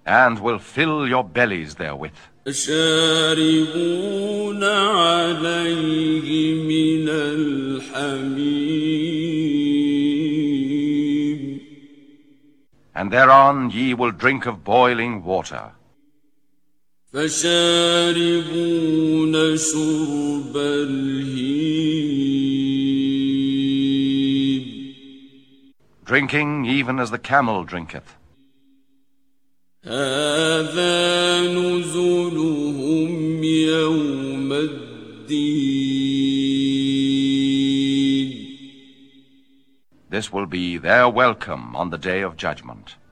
and will fill your bellies therewith. فشاربون عليه من الحميم. And thereon ye will drink of boiling water. فشاربون شرب الهيم. Drinking even as the camel drinketh. هذا نزلهم يوم الدين. This will be their welcome on the day of judgment.